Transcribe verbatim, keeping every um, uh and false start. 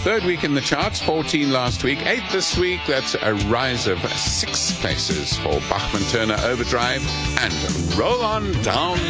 Third week in the charts, fourteen last week, eight this week. That's a rise of six places for Bachman Turner Overdrive and Roll On Down